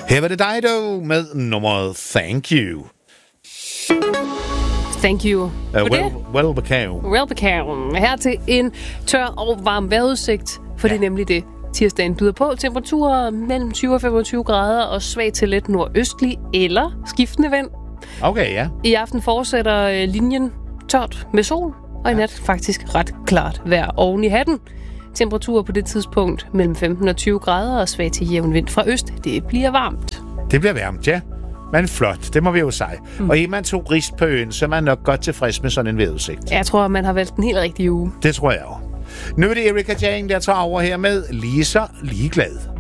Her var det Dido med nummeret Thank You. Thank you. Well become. Her til en tør og varm vejrudsigt, for det er nemlig det. Tirsdagen byder på temperaturer mellem 20 og 25 grader og svag til let nordøstlig eller skiftende vind. Okay, ja. I aften fortsætter linjen tørt med sol, og i nat faktisk ret klart vejr oven i hatten. Temperaturer på det tidspunkt mellem 15 og 20 grader og svag til jævn vind fra øst. Det bliver varmt. Det bliver varmt, ja. Men flot, det må vi jo sige. Og en man tog rist på øen, så er man nok godt tilfreds med sådan en vejrudsigt. Jeg tror, man har valgt den helt rigtige uge. Det tror jeg jo. Nu er det Erika Jane, der tager over her med Lige så ligeglad.